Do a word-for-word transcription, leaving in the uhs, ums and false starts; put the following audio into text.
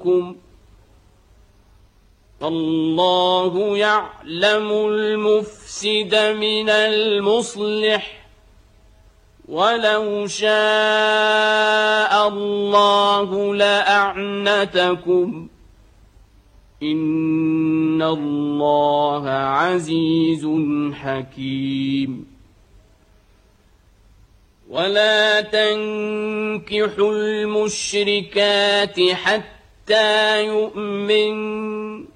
الله يعلم المفسد من المصلح ولو شاء الله لأعنتكم إن الله عزيز حكيم ولا تنكحوا المشركات حتى يؤمنوا